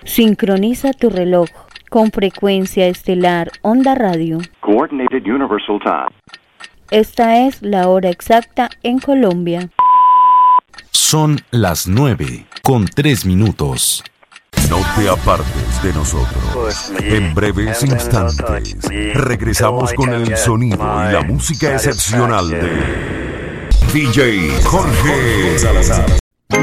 Sincroniza tu reloj con frecuencia estelar Onda Radio. Coordinated Universal Time. Esta es la hora exacta en Colombia. Son las 9:03. No te apartes de nosotros. En breves instantes regresamos con el sonido y la música excepcional de DJ Jorge Salazar.